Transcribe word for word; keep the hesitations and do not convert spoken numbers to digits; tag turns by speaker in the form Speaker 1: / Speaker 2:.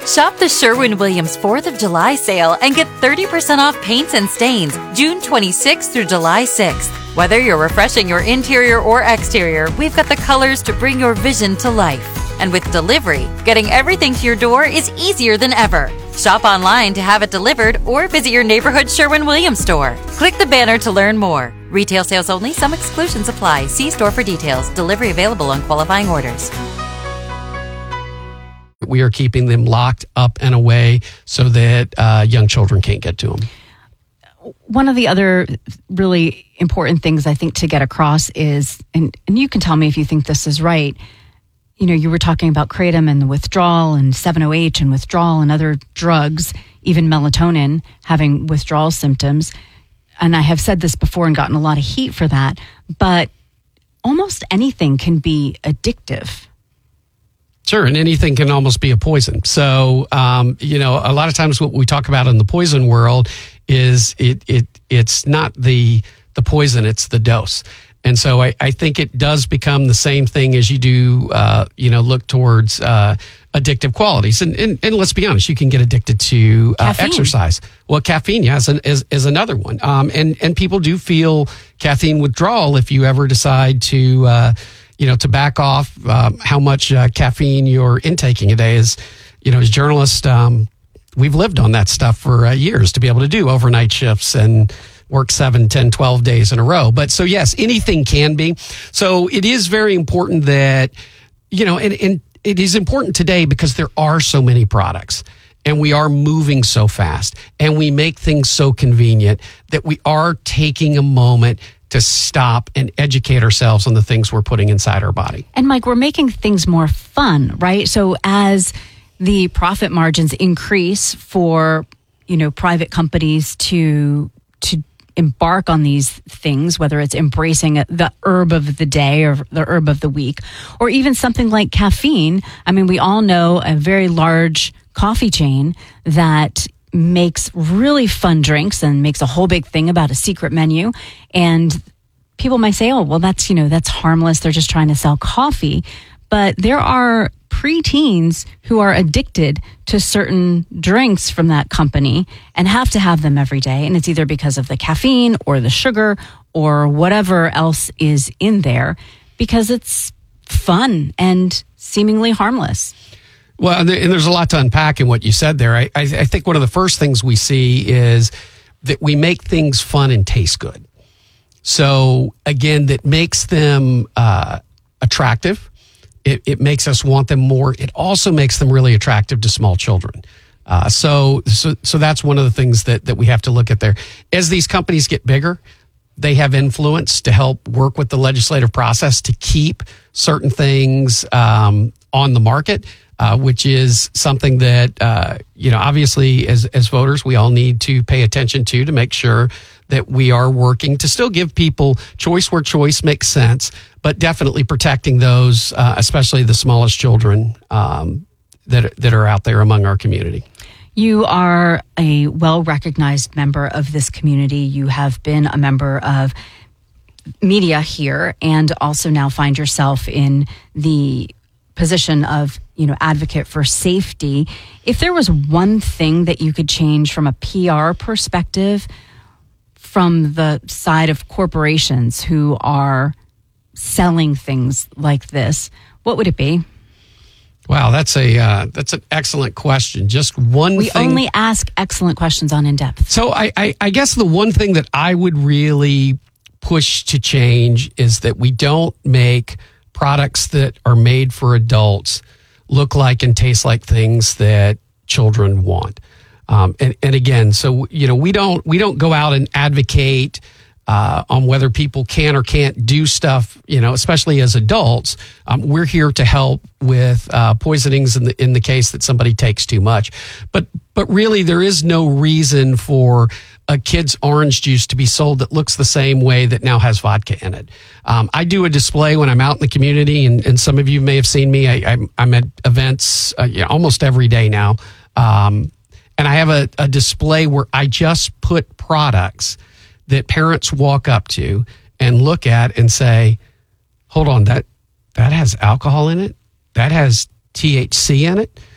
Speaker 1: Shop the Sherwin-Williams fourth of July sale and get thirty percent off paints and stains June twenty-sixth through July sixth. Whether you're refreshing your interior or exterior, we've got the colors to bring your vision to life. And with delivery, getting everything to your door is easier than ever. Shop online to have it delivered or visit your neighborhood Sherwin-Williams store. Click the banner to learn more. Retail sales only. Some exclusions apply. See store for details. Delivery available on qualifying orders.
Speaker 2: We are keeping them locked up and away so that uh, young children can't get to them.
Speaker 3: One of the other really important things I think to get across is, and, and you can tell me if you think this is right, you know, you were talking about kratom and the withdrawal and seven O H and withdrawal and other drugs, even melatonin, having withdrawal symptoms. And I have said this before and gotten a lot of heat for that, but almost anything can be addictive.
Speaker 2: Sure, and anything can almost be a poison. So, um, you know, a lot of times what we talk about in the poison world is it it it's not the the poison, it's the dose. And so I, I think it does become the same thing as you do, uh, you know, look towards uh, addictive qualities. And, and and let's be honest, you can get addicted to uh, exercise. Well, caffeine, yeah, is, an, is, is another one. Um, and, and people do feel caffeine withdrawal if you ever decide to, uh, you know, to back off um, how much uh, caffeine you're intaking a day. Is, you know, as journalists, um, we've lived on that stuff for uh, years to be able to do overnight shifts and work seven, ten, twelve days in a row. But so, yes, anything can be. So it is very important that, you know, and, and it is important today because there are so many products and we are moving so fast and we make things so convenient that we are taking a moment to stop and educate ourselves on the things we're putting inside our body.
Speaker 3: And Mike, we're making things more fun, right? So as the profit margins increase for, you know, private companies to to embark on these things, whether it's embracing the herb of the day or the herb of the week, or even something like caffeine. I mean, we all know a very large coffee chain that makes really fun drinks and makes a whole big thing about a secret menu. And people might say, oh, well, that's, you know, that's harmless. They're just trying to sell coffee. But there are preteens who are addicted to certain drinks from that company and have to have them every day. And it's either because of the caffeine or the sugar or whatever else is in there because it's fun and seemingly harmless.
Speaker 2: Well, and there's a lot to unpack in what you said there. I, I think one of the first things we see is that we make things fun and taste good. So, again, that makes them uh, attractive. It, it makes us want them more. It also makes them really attractive to small children. Uh, so, so, so that's one of the things that, that we have to look at there. As these companies get bigger, they have influence to help work with the legislative process to keep certain things um, on the market. Uh, which is something that, uh, you know, obviously as, as voters, we all need to pay attention to, to make sure that we are working to still give people choice where choice makes sense, but definitely protecting those, uh, especially the smallest children um, that, that are out there among our community.
Speaker 3: You are a well-recognized member of this community. You have been a member of media here and also now find yourself in the position of, you know, advocate for safety. If there was one thing that you could change from a P R perspective from the side of corporations who are selling things like this, what would it be?
Speaker 2: Wow, that's a uh, that's an excellent question. Just one
Speaker 3: we
Speaker 2: thing.
Speaker 3: We only ask excellent questions on In Depth.
Speaker 2: So I, I, I guess the one thing that I would really push to change is that we don't make products that are made for adults look like and taste like things that children want. Um, and, and again, so, you know, we don't, we don't go out and advocate uh, on whether people can or can't do stuff, you know, especially as adults. Um, we're here to help with uh, poisonings in the, in the case that somebody takes too much. But, but really there is no reason for a kid's orange juice to be sold that looks the same way that now has vodka in it. Um, I do a display when I'm out in the community, and, and some of you may have seen me. I, I'm, I'm at events uh, you know, almost every day now. Um, and I have a, a display where I just put products that parents walk up to and look at and say, hold on, that that has alcohol in it? That has T H C in it?